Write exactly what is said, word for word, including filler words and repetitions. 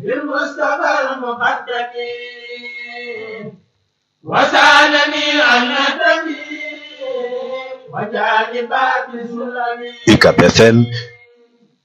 بالمصطفى المقدم وسالني عن ندمي وجانبات سلمي U C A B F M